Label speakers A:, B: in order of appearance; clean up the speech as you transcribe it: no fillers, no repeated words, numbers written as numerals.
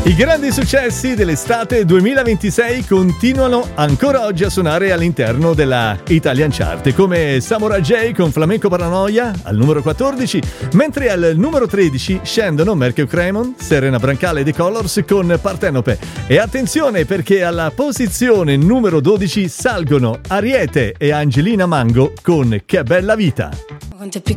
A: I grandi successi dell'estate 2026 continuano ancora oggi a suonare all'interno della Italian Chart, come Samurai J con Flamenco Paranoia al numero 14, mentre al numero 13 scendono Mercury Cremon, Serena Brancale e The Colors con Partenope. E attenzione, perché alla posizione numero 12 salgono Ariete e Angelina Mango con Che bella vita.
B: Quanto è più